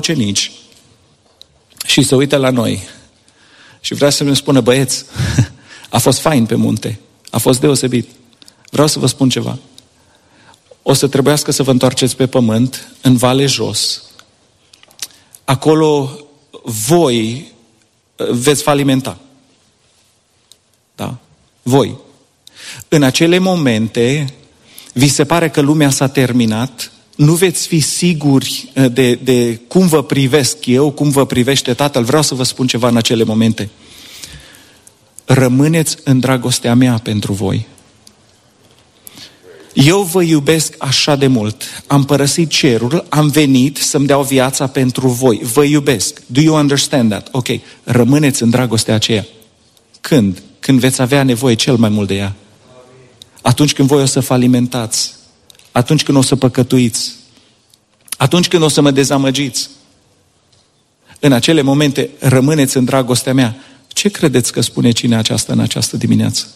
ucenici și se uită la noi și vrea să ne spună: băieți, a fost fain pe munte, a fost deosebit. Vreau să vă spun ceva. O să trebuiască să vă întoarceți pe pământ, în vale jos. Acolo voi veți falimenta. Da? Voi. În acele momente vi se pare că lumea s-a terminat, nu veți fi siguri de cum vă privesc eu, cum vă privește Tatăl. Vreau să vă spun ceva în acele momente. Rămâneți în dragostea mea pentru voi. Eu vă iubesc așa de mult. Am părăsit cerul, am venit să-mi dau viața pentru voi. Vă iubesc. Do you understand that? Ok. Rămâneți în dragostea aceea. Când? Când veți avea nevoie cel mai mult de ea. Atunci când voi o să falimentați. Atunci când o să păcătuiți. Atunci când o să mă dezamăgiți. În acele momente rămâneți în dragostea mea. Ce credeți că spune cine aceasta în această dimineață?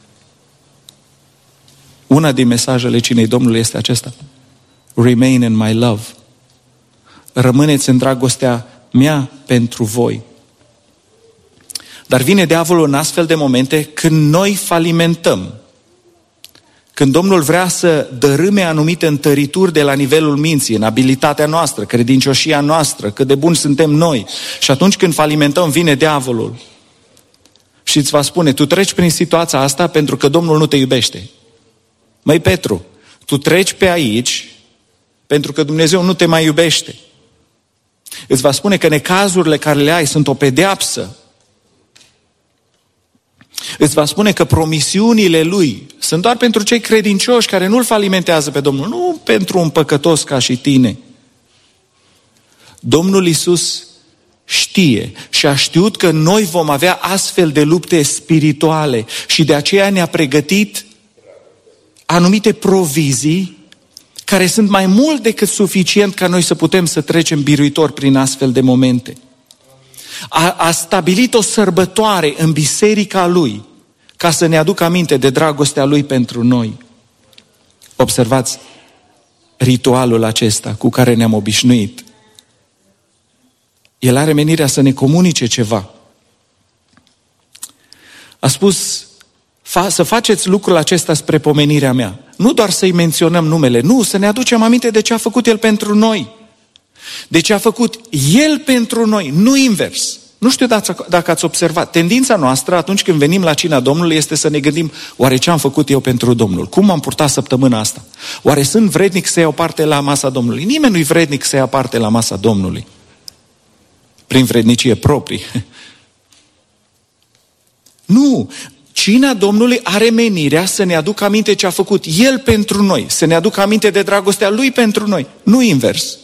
Una din mesajele cinei Domnului este acesta. Remain in my love. Rămâneți în dragostea mea pentru voi. Dar vine diavolul în astfel de momente când noi falimentăm. Când Domnul vrea să dărâme anumite întărituri de la nivelul minții, în abilitatea noastră, credincioșia noastră, cât de buni suntem noi. Și atunci când falimentăm, vine diavolul și îți va spune: tu treci prin situația asta pentru că Domnul nu te iubește. Măi Petru, tu treci pe aici pentru că Dumnezeu nu te mai iubește. Îți va spune că necazurile care le ai sunt o pedeapsă. Îți va spune că promisiunile Lui sunt doar pentru cei credincioși care nu-L falimentează pe Domnul, nu pentru un păcătos ca și tine. Domnul Iisus știe și a știut că noi vom avea astfel de lupte spirituale și de aceea ne-a pregătit anumite provizii care sunt mai mult decât suficient ca noi să putem să trecem biruitor prin astfel de momente. A stabilit o sărbătoare în biserica Lui ca să ne aducă aminte de dragostea Lui pentru noi. Observați ritualul acesta cu care ne-am obișnuit. El are menirea să ne comunice ceva. A spus: să faceți lucrul acesta spre pomenirea mea. Nu doar să-i menționăm numele, nu, să ne aducem aminte de ce a făcut El pentru noi. De ce a făcut El pentru noi, nu invers. Nu știu dacă ați observat, tendința noastră atunci când venim la cina Domnului este să ne gândim: oare ce am făcut eu pentru Domnul? Cum m-am purtat săptămâna asta? Oare sunt vrednic să iau parte la masa Domnului? Nimeni nu-i vrednic să ia parte la masa Domnului. Prin vrednicie proprii. Nu! Cina Domnului are menirea să ne aducă aminte ce a făcut El pentru noi, să ne aducă aminte de dragostea Lui pentru noi, nu invers.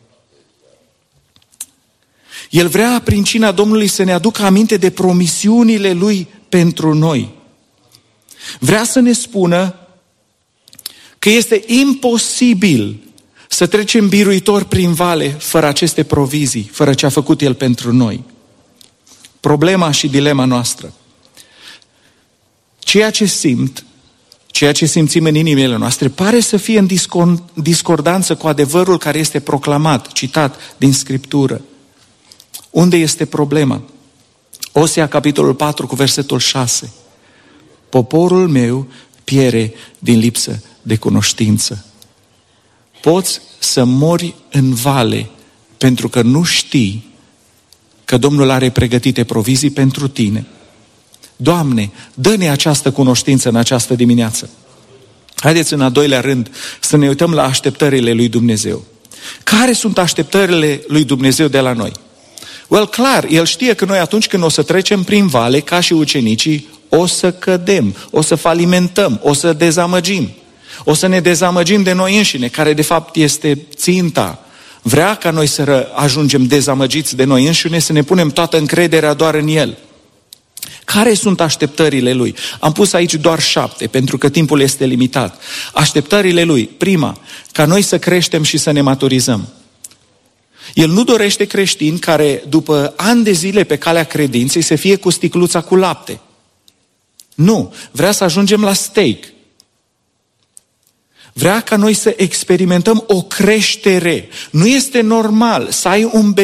El vrea prin cina Domnului să ne aducă aminte de promisiunile Lui pentru noi. Vrea să ne spună că este imposibil să trecem biruitor prin vale fără aceste provizii, fără ce a făcut El pentru noi. Problema și dilema noastră. Ceea ce simțim în inimile noastre pare să fie în discordanță cu adevărul care este proclamat, citat din Scriptură. Unde este problema? Osea, capitolul 4, cu versetul 6. Poporul meu piere din lipsă de cunoștință. Poți să mori în vale pentru că nu știi că Domnul are pregătite provizii pentru tine. Doamne, dă-ne această cunoștință în această dimineață. Haideți în al doilea rând să ne uităm la așteptările lui Dumnezeu. Care sunt așteptările lui Dumnezeu de la noi? Well, clar, El știe că noi atunci când o să trecem prin vale, ca și ucenicii, o să cădem, o să falimentăm, o să dezamăgim. O să ne dezamăgim de noi înșine, care de fapt este ținta. Vrea ca noi să ajungem dezamăgiți de noi înșine, să ne punem toată încrederea doar în El. Care sunt așteptările Lui? Am pus aici doar 7, pentru că timpul este limitat. Așteptările Lui. Prima, ca noi să creștem și să ne maturizăm. El nu dorește creștini care, după ani de zile pe calea credinței, să fie cu sticluța cu lapte. Nu, vrea să ajungem la steak. Vrea ca noi să experimentăm o creștere. Nu este normal să ai un